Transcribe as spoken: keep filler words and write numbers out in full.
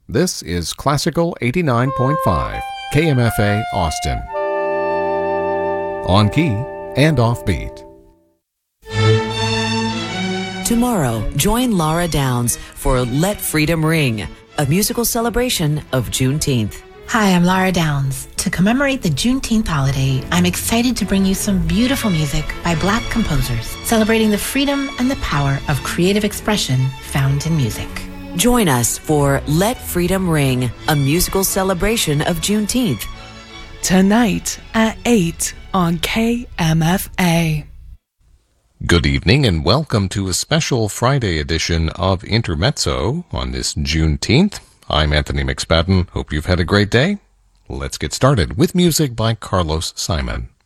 This is Classical eighty-nine point five, K M F A Austin. On key and offbeat. Tomorrow, join Laura Downs for Let Freedom Ring, a musical celebration of Juneteenth. Hi, I'm Laura Downs. To commemorate the Juneteenth holiday, I'm excited to bring you some beautiful music by Black composers, celebrating the freedom and the power of creative expression found in music. Join us for Let Freedom Ring, a musical celebration of Juneteenth. Tonight at eight on K M F A. Good evening and welcome to a special Friday edition of Intermezzo on this Juneteenth. I'm Anthony McSpadden. Hope you've had a great day. Let's get started with music by Carlos Simon.